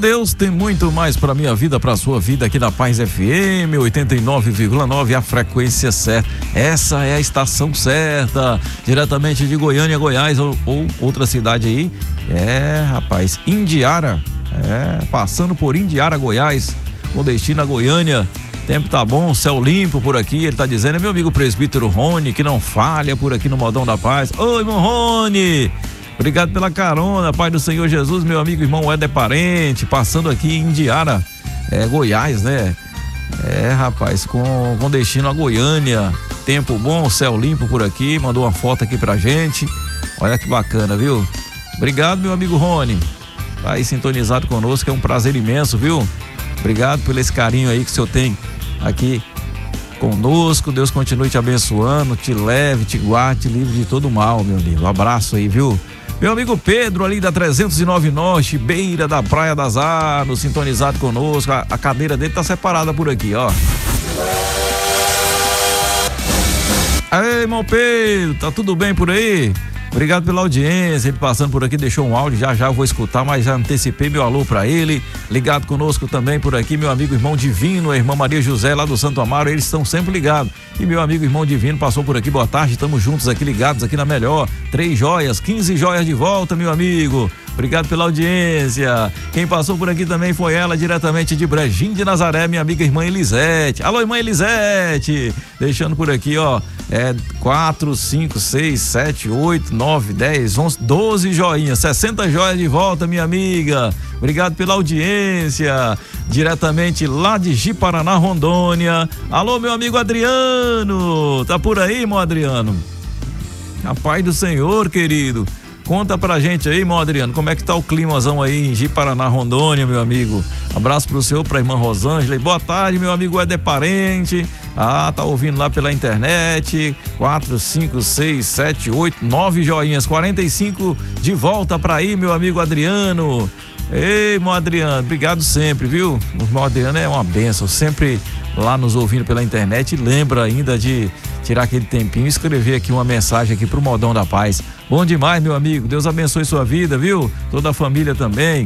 Deus tem muito mais para minha vida, para sua vida aqui na Paz FM 89,9, a frequência certa. Essa é a estação certa, diretamente de Goiânia, Goiás ou outra cidade aí. Rapaz, Indiara, passando por Indiara, Goiás, com destino a Goiânia. Tempo tá bom, céu limpo por aqui, ele tá dizendo, é meu amigo presbítero Rony, que não falha por aqui no Modão da Paz. Oi, irmão Rony! Obrigado pela carona, Pai do Senhor Jesus, meu amigo irmão Éder Parente, passando aqui em Indiara, Goiás, né? Rapaz, com destino a Goiânia, tempo bom, céu limpo por aqui, mandou uma foto aqui pra gente, olha que bacana, viu? Obrigado, meu amigo Rony, tá aí sintonizado conosco, é um prazer imenso, viu? Obrigado por esse carinho aí que o senhor tem aqui conosco, Deus continue te abençoando, te leve, te guarde, te livre de todo mal, meu amigo, um abraço aí, viu? Meu amigo Pedro, ali da 309 Norte, beira da Praia das Armas, sintonizado conosco. A cadeira dele tá separada por aqui, ó. Aí, irmão Pedro, tá tudo bem por aí? Obrigado pela audiência, ele passando por aqui, deixou um áudio, já eu vou escutar, mas já antecipei meu alô pra ele. Ligado conosco também por aqui, meu amigo irmão Divino, a irmã Maria José lá do Santo Amaro, eles estão sempre ligados. E meu amigo irmão Divino passou por aqui, boa tarde, estamos juntos aqui, ligados aqui na melhor. 3 joias, 15 joias de volta, meu amigo. Obrigado pela audiência. Quem passou por aqui também foi ela, diretamente de Brejinho de Nazaré, minha amiga irmã Elisete. Alô, irmã Elisete. Deixando por aqui, ó, 4, 5, 6, 7, 8, 9, 10, 11, 12 joinhas, 60 joias de volta, minha amiga. Obrigado pela audiência. Diretamente lá de Ji-Paraná, Rondônia. Alô, meu amigo Adriano. Tá por aí, irmão Adriano? A paz do Senhor, querido. Conta pra gente aí, irmão Adriano, como é que tá o climazão aí em Ji-Paraná, Rondônia, meu amigo. Abraço pro senhor, pra irmã Rosângela. E boa tarde, meu amigo Éder Parente. Tá ouvindo lá pela internet. 4, 5, 6, 7, 8, 9 joinhas. 45 de volta pra aí, meu amigo Adriano. Ei, irmão Adriano, obrigado sempre, viu? O irmão Adriano é uma bênção, sempre lá nos ouvindo pela internet. E lembra ainda de tirar aquele tempinho e escrever aqui uma mensagem aqui pro Modão da Paz. Bom demais, meu amigo. Deus abençoe sua vida, viu? Toda a família também.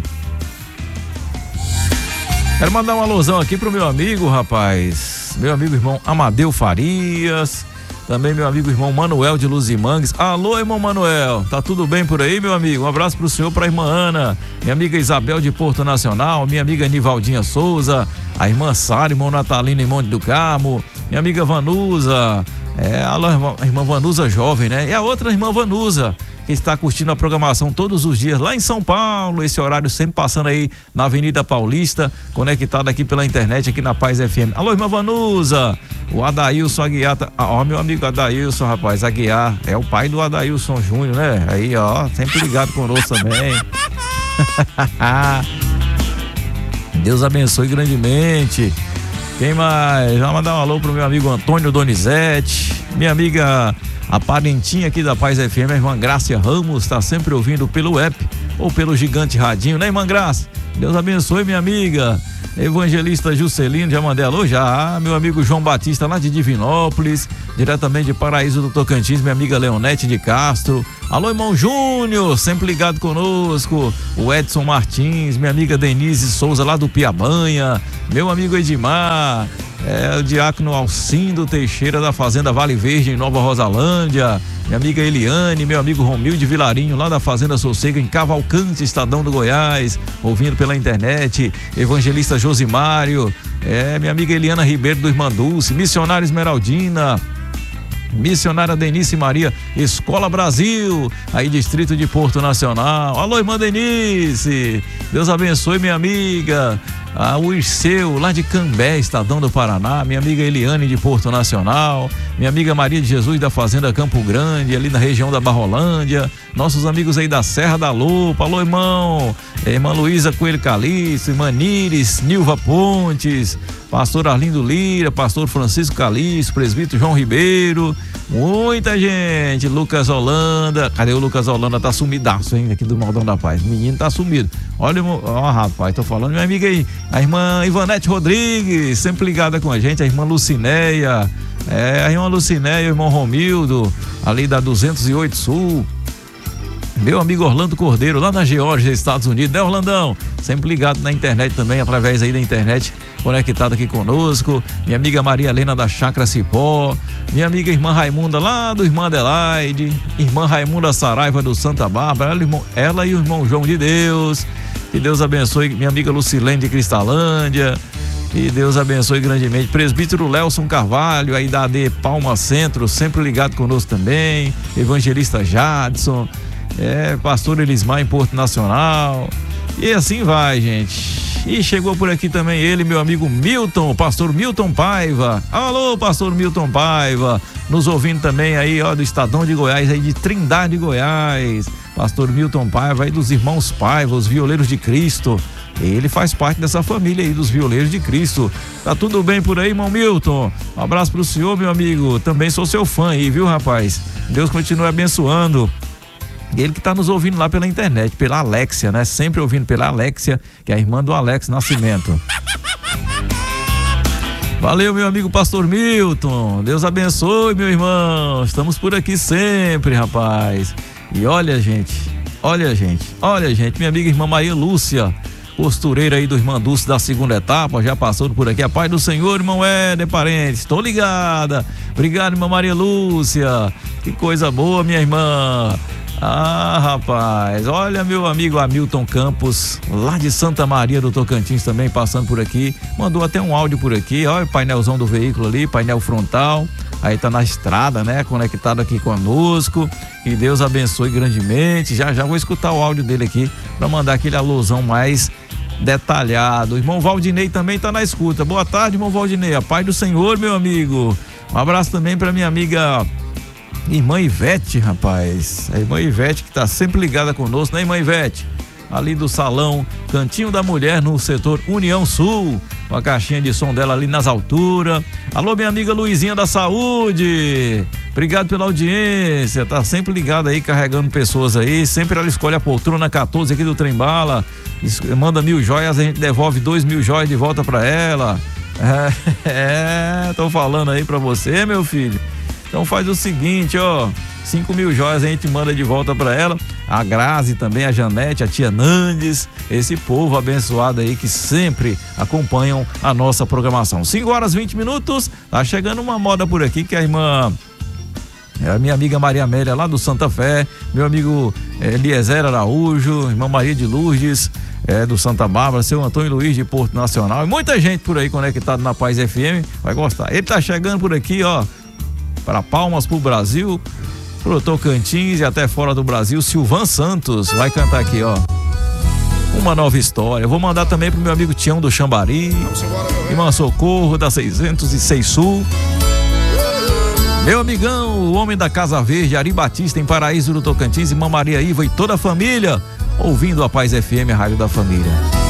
Quero mandar um alusão aqui pro meu amigo, rapaz. Meu amigo irmão Amadeu Farias. Também meu amigo irmão Manuel de Luzimangues. Alô, irmão Manuel, tá tudo bem por aí, meu amigo? Um abraço pro senhor, pra irmã Ana, minha amiga Isabel de Porto Nacional, minha amiga Nivaldinha Souza, a irmã Sara, irmão Natalino em Monte do Carmo, minha amiga Vanusa, a irmã Vanusa jovem, né? E a outra irmã Vanusa, que está curtindo a programação todos os dias lá em São Paulo, esse horário sempre passando aí na Avenida Paulista, conectado aqui pela internet, aqui na Paz FM. Alô, irmã Vanusa, o Adailson Aguiar, meu amigo Adailson, rapaz, Aguiar, é o pai do Adailson Júnior, né? Aí, ó, sempre ligado conosco também. Deus abençoe grandemente. Quem mais? Vamos mandar um alô pro meu amigo Antônio Donizete, minha amiga a parentinha aqui da Paz FM, a irmã Grácia Ramos, está sempre ouvindo pelo app ou pelo Gigante Radinho, né, irmã Grácia? Deus abençoe, minha amiga. Evangelista Juscelino, já mandei alô já. Meu amigo João Batista lá de Divinópolis, diretamente de Paraíso do Tocantins, minha amiga Leonete de Castro. Alô, irmão Júnior, sempre ligado conosco. O Edson Martins, minha amiga Denise Souza lá do Piabanha, meu amigo Edmar, o diácono Alcindo Teixeira da Fazenda Vale Verde em Nova Rosalândia, minha amiga Eliane, meu amigo Romilde Vilarinho lá da Fazenda Sossego em Cavalcante, Estadão do Goiás, ouvindo pela internet. Evangelista Josimário, minha amiga Eliana Ribeiro do Irmã Dulce, Missionária Esmeraldina, Missionária Denise Maria, Escola Brasil, aí distrito de Porto Nacional. Alô, irmã Denise, Deus abençoe, minha amiga. O Irceu, lá de Cambé, Estadão do Paraná, minha amiga Eliane de Porto Nacional, minha amiga Maria de Jesus da Fazenda Campo Grande, ali na região da Barrolândia, nossos amigos aí da Serra da Lupa. Alô, irmão, irmã Luísa Coelho Calixto, irmã Nires, Nilva Pontes, pastor Arlindo Lira, pastor Francisco Calixto, presbítero João Ribeiro, muita gente. Lucas Holanda, cadê o Lucas Holanda? Tá sumidaço, hein, aqui do Modão da Paz, o menino tá sumido. Olha, rapaz, tô falando, minha amiga aí, a irmã Ivanete Rodrigues, sempre ligada com a gente, a irmã Lucinéia, a irmã Lucinéia, o irmão Romildo, ali da 208 Sul, Meu amigo Orlando Cordeiro, lá na Geórgia, Estados Unidos, né, Orlandão? Sempre ligado na internet também, através aí da internet, conectado aqui conosco. Minha amiga Maria Helena da Chácara Cipó, minha amiga irmã Raimunda lá do Irmã Adelaide, irmã Raimunda Saraiva do Santa Bárbara, ela e o irmão João de Deus. Que Deus abençoe minha amiga Lucilene de Cristalândia. Que Deus abençoe grandemente. Presbítero Lelson Carvalho, aí da AD Palma Centro, sempre ligado conosco também. Evangelista Jadson. Pastor Elismar em Porto Nacional. E assim vai, gente. E chegou por aqui também ele, meu amigo Milton, pastor Milton Paiva. Alô, pastor Milton Paiva, nos ouvindo também aí, ó, do Estadão de Goiás, aí de Trindade, Goiás. Pastor Milton Paiva, aí dos irmãos Paiva, os Violeiros de Cristo. Ele faz parte dessa família aí dos Violeiros de Cristo. Tá tudo bem por aí, irmão Milton? Um abraço pro senhor, meu amigo. Também sou seu fã aí, viu, rapaz? Deus continue abençoando. Ele que está nos ouvindo lá pela internet, pela Alexia, né? Sempre ouvindo pela Alexia, que é a irmã do Alex Nascimento. Valeu, meu amigo pastor Milton. Deus abençoe, meu irmão. Estamos por aqui sempre, rapaz. E olha, gente, minha amiga irmã Maria Lúcia, costureira aí do Irmã Dulce da segunda etapa, já passou por aqui. A paz do Senhor, irmão Éder, parentes, estou ligada. Obrigado, irmã Maria Lúcia. Que coisa boa, minha irmã. Ah, rapaz, olha meu amigo Hamilton Campos, lá de Santa Maria do Tocantins também, passando por aqui, mandou até um áudio por aqui, olha o painelzão do veículo ali, painel frontal, aí tá na estrada, né, conectado aqui conosco, que Deus abençoe grandemente. Já vou escutar o áudio dele aqui, para mandar aquele alusão mais detalhado. O irmão Valdinei também tá na escuta. Boa tarde, irmão Valdinei, a paz do Senhor, meu amigo. Um abraço também para minha amiga irmã Ivete, rapaz. A irmã Ivete que tá sempre ligada conosco, né, irmã Ivete? Ali do salão Cantinho da Mulher, no setor União Sul, com a caixinha de som dela ali nas alturas. Alô, minha amiga Luizinha da Saúde, obrigado pela audiência, tá sempre ligada aí, carregando pessoas aí. Sempre ela escolhe a poltrona 14 aqui do Trembala, manda 1.000 joias, a gente devolve 2.000 joias de volta pra ela. Tô falando aí pra você, meu filho. Então faz o seguinte, ó, 5.000 joias a gente manda de volta para ela. A Grazi também, a Janete, a tia Nandes, esse povo abençoado aí que sempre acompanham a nossa programação. 5h20, tá chegando uma moda por aqui que a minha amiga Maria Amélia lá do Santa Fé, meu amigo Eliezer Araújo, irmã Maria de Lourdes, do Santa Bárbara, seu Antônio Luiz de Porto Nacional, e muita gente por aí conectado na Paz FM, vai gostar. Ele tá chegando por aqui, ó, para Palmas, pro Brasil, pro Tocantins e até fora do Brasil. Silvan Santos vai cantar aqui, ó, Uma Nova História. Eu vou mandar também pro meu amigo Tião do Xambari, irmã Socorro da 606 Sul, meu amigão, o homem da Casa Verde, Ari Batista em Paraíso do Tocantins, irmã Maria Iva e toda a família ouvindo a Paz FM, a rádio da família.